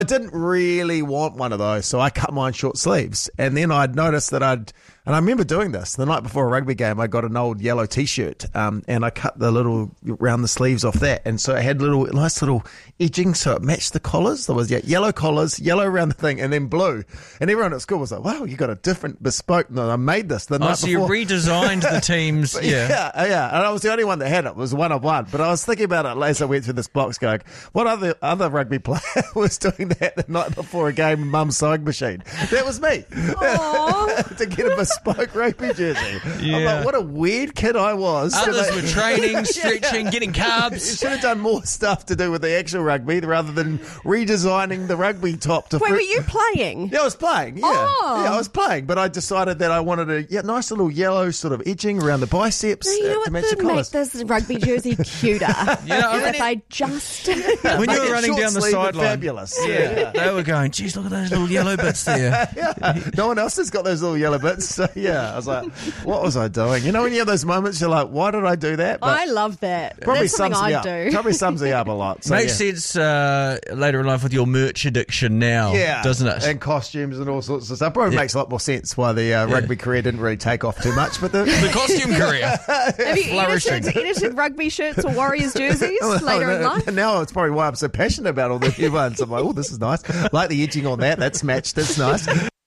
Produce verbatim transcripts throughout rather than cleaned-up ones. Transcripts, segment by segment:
I didn't really want one of those, so I cut mine short sleeves. And then I'd noticed that I'd, and I remember doing this, the night before a rugby game, I got an old yellow t-shirt, um, and I cut the little, round the sleeves off that. And so it had little, nice little edging, so it matched the collars. There was yeah, yellow collars, yellow around the thing, and then blue. And everyone at school was like, wow, you got a different bespoke. No, I made this the oh, night so before. you redesigned the teams. yeah. yeah, yeah. And I was the only one that had it. It was one of one. But I was thinking about it as I went through this box going, what other, other rugby player was doing that the night before a game in Mum's sewing machine? That was me. To get a bespoke rugby jersey. Yeah. I'm like, what a weird kid I was. Others So were they- training, stretching, getting You carbs. should have done more stuff to do with the actual rugby rather than redesigning the rugby top to Wait, fit- were you playing? Yeah, I was playing. Yeah, Oh. yeah, I was playing, but I decided that I wanted a yeah, nice little yellow sort of edging around the biceps You know uh, what to match the would make collars. this rugby jersey cuter? Yeah, I Is mean, if I just... when Make you were it running short down the sleeve and sideline, fabulous. yeah, they were going, geez, look at those little yellow bits there. Yeah. No one else has got those little yellow bits. So yeah, I was like, what was I doing? You know, when you have those moments, you're like, why did I do that? But I love that. probably That's something sums me I'd up. do. Probably sums me up a lot. So, Makes yeah. sense uh, later in life with your merch addiction now, Yeah, doesn't it? And costumes and all sorts of stuff. Probably makes a lot more sense why the uh, rugby career didn't really take off too much. But the, the costume career. Have you Flourishing. edited, edited rugby shirts or Warriors jerseys Oh, later no, in no, life? Now it's probably why I'm so passionate about all the new ones. I'm like, oh, this is nice. Like the edging on that. That's matched. That's nice.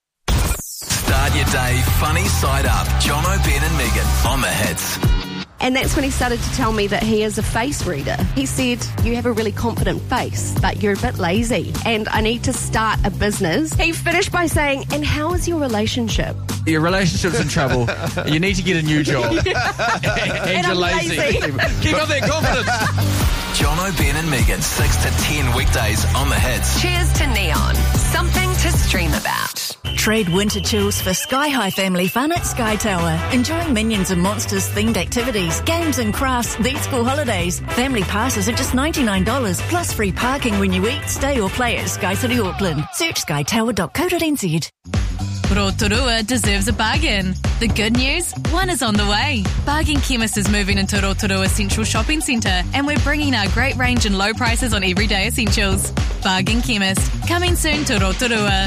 Start your day funny side up. John O'Ben and Megan on the hits. And that's when he started to tell me that he is a face reader. He said, you have a really confident face, but you're a bit lazy, and I need to start a business. He finished by saying, and how is your relationship? Your relationship's in trouble. You need to get a new job. and, And you're I'm lazy. lazy. Keep up that confidence. John O'Ben and Megan, six to ten weekdays on the hits. Cheers to Neon. Something to stream about. Trade winter chills for Sky High family fun at Sky Tower. Enjoying Minions and Monsters themed activities, games and crafts these school holidays. Family passes are just ninety-nine dollars plus free parking when you eat, stay or play at Sky City Auckland. Search sky tower dot co dot n z. Rotorua deserves a bargain. The good news? One is on the way. Bargain Chemist is moving into Rotorua Central Shopping Centre, and we're bringing our great range and low prices on everyday essentials. Bargain Chemist, coming soon to Rotorua.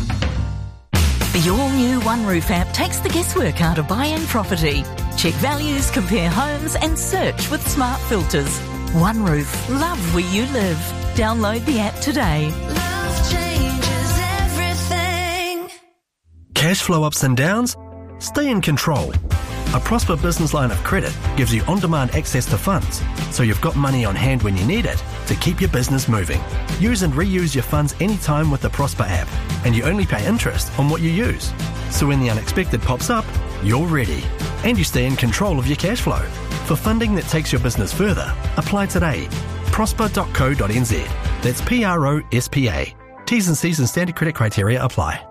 The all-new One Roof app takes the guesswork out of buying property. Check values, compare homes and search with smart filters. One Roof. Love where you live. Download the app today. Love changes everything. Cash flow ups and downs? Stay in control. A Prosper business line of credit gives you on-demand access to funds, so you've got money on hand when you need it to keep your business moving. Use and reuse your funds anytime with the Prosper app, and you only pay interest on what you use. So when the unexpected pops up, you're ready, and you stay in control of your cash flow. For funding that takes your business further, apply today. prosper dot co dot n z. That's P R O S P A. T's and C's and standard credit criteria apply.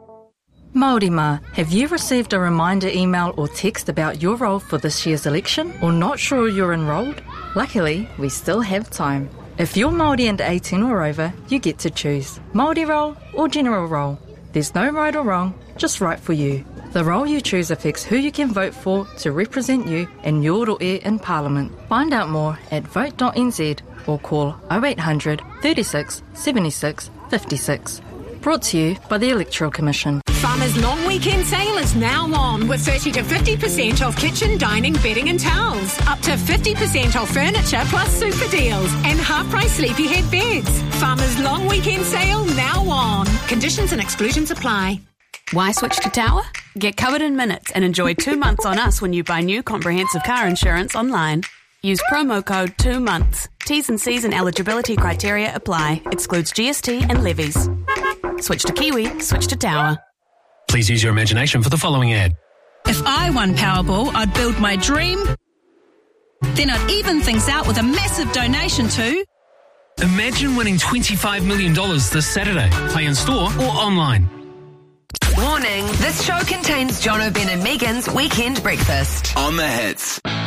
Māori mā, have you received a reminder email or text about your role for this year's election or not sure you're enrolled? Luckily, we still have time. If you're Māori and eighteen or over, you get to choose Māori role or general role. There's no right or wrong, just right for you. The role you choose affects who you can vote for to represent you in your roe in Parliament. Find out more at vote dot n z or call oh eight hundred, thirty-six, seventy-six, fifty-six. Brought to you by the Electoral Commission. Farmers' long weekend sale is now on with thirty to fifty percent off kitchen, dining, bedding and towels. Up to fifty percent off furniture plus super deals and half-price sleepyhead beds. Farmers' long weekend sale now on. Conditions and exclusions apply. Why switch to Tower? Get covered in minutes and enjoy two months on us when you buy new comprehensive car insurance online. Use promo code two months. T's and C's and eligibility criteria apply. Excludes G S T and levies. Switch to Kiwi, switch to Tower. Please use your imagination for the following ad. If I won Powerball, I'd build my dream. Then I'd even things out with a massive donation to... Imagine winning twenty-five million dollars this Saturday. Play in store or online. Warning, this show contains John O'Ben and Megan's Weekend Breakfast. On the hits.